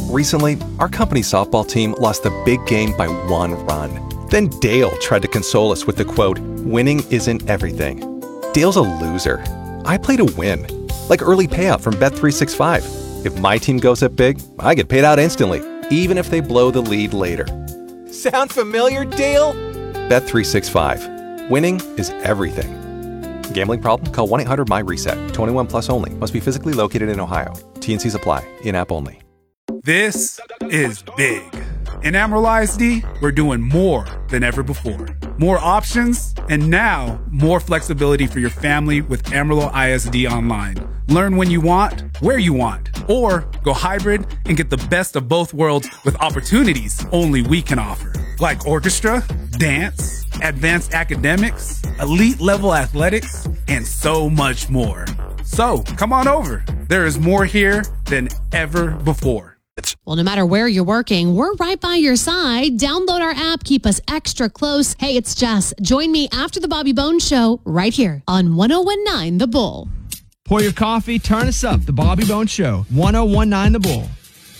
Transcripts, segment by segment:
Recently, our company softball team lost the big game by 1 run. Then Dale tried to console us with the quote, "Winning isn't everything." Dale's a loser. I play to win. Like early payout from Bet365. If my team goes up big, I get paid out instantly, even if they blow the lead later. Sound familiar, Dale? Bet365. Winning is everything. Gambling problem? Call 1-800-MY-RESET. 21 plus only. Must be physically located in Ohio. T&Cs apply. In-app only. This is big. In Amarillo ISD, we're doing more than ever before. More options, and now more flexibility for your family with Amarillo ISD Online. Learn when you want, where you want, or go hybrid and get the best of both worlds with opportunities only we can offer. Like orchestra, dance, advanced academics, elite level athletics, and so much more. So come on over. There is more here than ever before. Well, no matter where you're working, we're right by your side. Download our app. Keep us extra close. Hey, it's Jess. Join me after the Bobby Bones Show right here on 1019 The Bull. Pour your coffee, turn us up. The Bobby Bones Show, 1019 The Bull.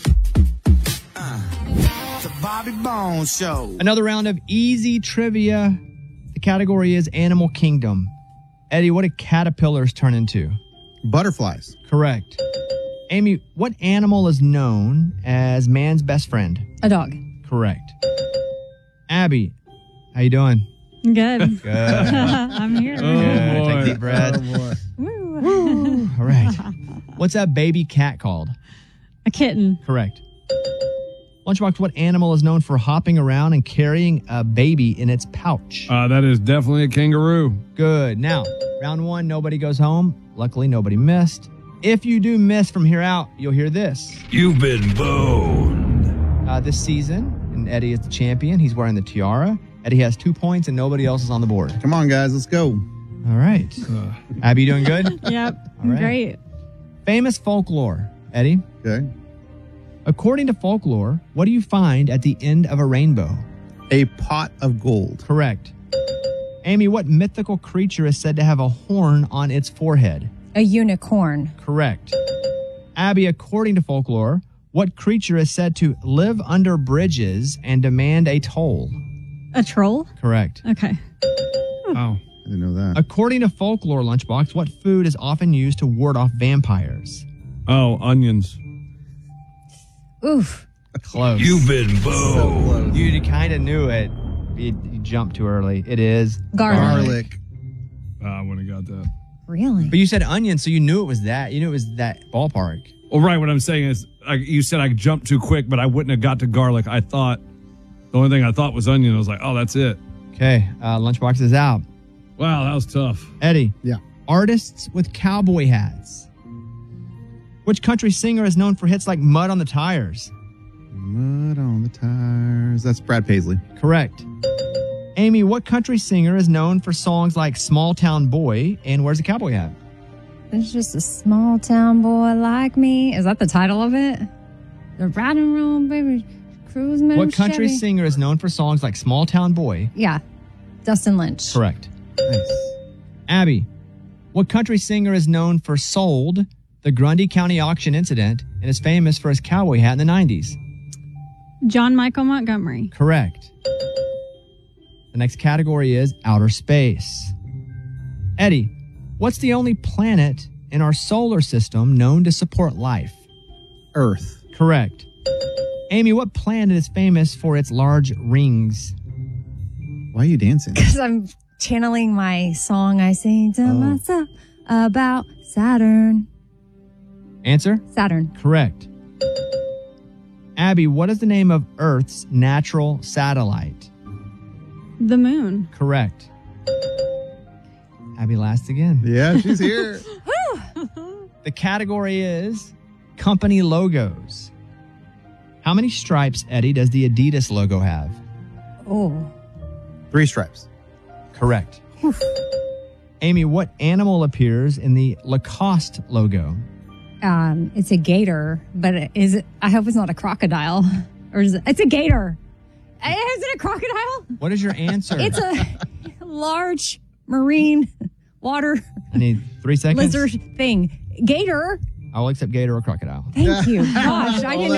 The Bobby Bones Show. Another round of easy trivia. The category is Animal Kingdom. Eddie, what do caterpillars turn into? Butterflies. Correct. Amy, what animal is known as man's best friend? A dog. Correct. Abby, how you doing? Good. Good. I'm here. Good. Take a deep breath. Woo. All right. What's that baby cat called? A kitten. Correct. Lunchbox, what animal is known for hopping around and carrying a baby in its pouch? That is definitely a kangaroo. Good. Now, round 1, nobody goes home. Luckily, nobody missed. If you do miss from here out, you'll hear this. You've been boned. This season, and Eddie is the champion. He's wearing the tiara. Eddie has 2 points, and nobody else is on the board. Come on, guys. Let's go. All right. Abby, you doing good? Yep. All right. Great. Famous folklore. Eddie? Okay. According to folklore, what do you find at the end of a rainbow? A pot of gold. Correct. Amy, what mythical creature is said to have a horn on its forehead? A unicorn. Correct. Abby, according to folklore, what creature is said to live under bridges and demand a toll? A troll? Correct. Okay. Oh. I didn't know that. According to folklore, Lunchbox, what food is often used to ward off vampires? Oh, onions. Oof. Close. You've been boned. You kind of knew it. You jumped too early. It is Garlic. I wouldn't have got that. Really? But you said onion, so you knew it was that. You knew it was that ballpark. Well, right. What I'm saying is, you said I jumped too quick, but I wouldn't have got to garlic. I thought the only thing I thought was onion. I was like, oh, that's it. Okay, Lunchbox is out. Wow, that was tough. Eddie. Yeah. Artists with cowboy hats. Which country singer is known for hits like Mud on the Tires? Mud on the tires. That's Brad Paisley. Correct. Amy, what country singer is known for songs like Small Town Boy and Where's the Cowboy Hat? It's just a small town boy like me. Is that the title of it? The riding around, baby, cruising. What country singer is known for songs like Small Town Boy? Yeah. Dustin Lynch. Correct. Nice. Abby, what country singer is known for Sold, the Grundy County auction incident, and is famous for his cowboy hat in the 90s? John Michael Montgomery. Correct. The next category is outer space. Eddie, what's the only planet in our solar system known to support life? Earth. Correct. Amy, what planet is famous for its large rings? Why are you dancing? Because I'm channeling my song I sing to myself about Saturn. Answer? Saturn. Correct. Abby, what is the name of Earth's natural satellite? The moon. Correct. Abby last again. Yeah, she's here. The category is company logos. How many stripes, Eddie, does the Adidas logo have? Oh. 3 stripes. Correct. Amy, what animal appears in the Lacoste logo? It's a gator, but I hope it's not a crocodile. Or is it? It's a gator. Is it a crocodile? What is your answer? It's a large marine water I need 3 seconds. lizard thing. Gator. I will accept gator or crocodile. Thank you. Gosh, I didn't know.